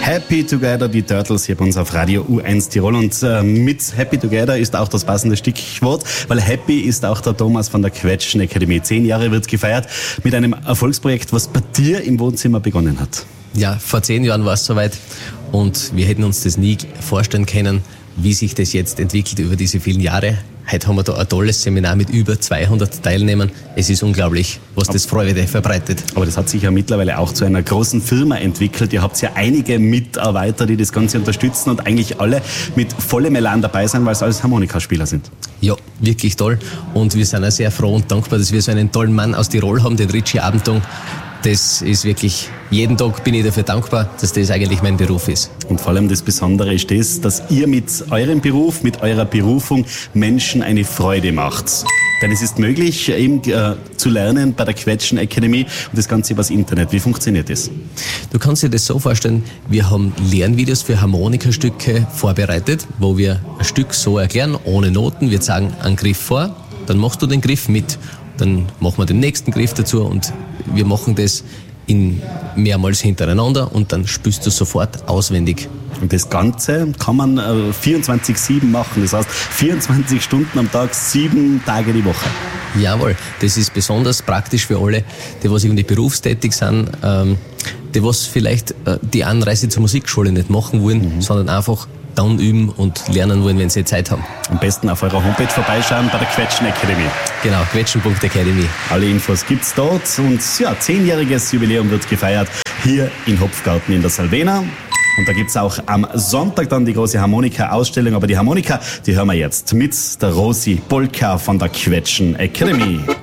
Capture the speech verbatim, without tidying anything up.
Happy Together, die Turtles hier bei uns auf Radio U eins Tirol. Und äh, mit Happy Together ist auch das passende Stichwort, weil Happy ist auch der Thomas von der Quetschen Academy. Zehn Jahre wird gefeiert mit einem Erfolgsprojekt, was bei dir im Wohnzimmer begonnen hat. Ja, vor zehn Jahren war es soweit und wir hätten uns das nie vorstellen können, wie sich das jetzt entwickelt über diese vielen Jahre. Heute haben wir da ein tolles Seminar mit über zweihundert Teilnehmern. Es ist unglaublich, was das Freude verbreitet. Aber das hat sich ja mittlerweile auch zu einer großen Firma entwickelt. Ihr habt ja einige Mitarbeiter, die das Ganze unterstützen und eigentlich alle mit vollem Elan dabei sein, weil es alles Harmonikaspieler sind. Ja, wirklich toll. Und wir sind auch sehr froh und dankbar, dass wir so einen tollen Mann aus Tirol haben, den Richie Abendung. Das ist wirklich, jeden Tag bin ich dafür dankbar, dass das eigentlich mein Beruf ist. Und vor allem das Besondere ist das, dass ihr mit eurem Beruf, mit eurer Berufung Menschen eine Freude macht. Denn es ist möglich, eben äh, zu lernen bei der Quetschen Academy und das Ganze übers Internet. Wie funktioniert das? Du kannst dir das so vorstellen, wir haben Lernvideos für Harmonikastücke vorbereitet, wo wir ein Stück so erklären, ohne Noten. Wir sagen einen Griff vor, dann machst du den Griff mit. Dann machen wir den nächsten Griff dazu und wir machen das in mehrmals hintereinander und dann spürst du sofort auswendig. Und das Ganze kann man äh, vierundzwanzig sieben machen, das heißt vierundzwanzig Stunden am Tag, sieben Tage die Woche. Jawohl, das ist besonders praktisch für alle, die was irgendwie berufstätig sind, ähm, die was vielleicht äh, die Anreise zur Musikschule nicht machen wollen, mhm. sondern einfach dann üben und lernen wollen, wenn sie Zeit haben. Am besten auf eurer Homepage vorbeischauen bei der Quetschen Academy. Genau, quetschen Punkt academy. Alle Infos gibt's dort und ja, zehnjähriges Jubiläum wird gefeiert hier in Hopfgarten in der Salvena. Und da gibt's auch am Sonntag dann die große Harmonika-Ausstellung. Aber die Harmonika, die hören wir jetzt mit der Rosi Polka von der Quetschen Academy.